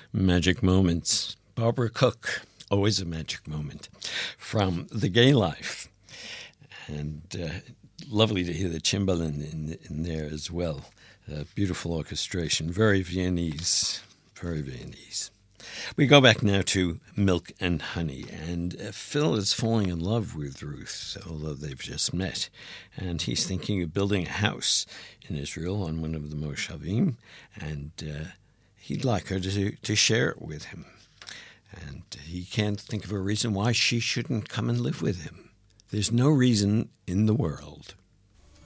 Magic Moments. Barbara Cook, always a magic moment from The Gay Life. And lovely to hear the cimbalin in there as well. Beautiful orchestration, very Viennese, very Viennese. We go back now to Milk and Honey, and Phil is falling in love with Ruth, although they've just met, and he's thinking of building a house in Israel on one of the Moshavim, and he'd like her to share it with him. And he can't think of a reason why she shouldn't come and live with him. There's no reason in the world.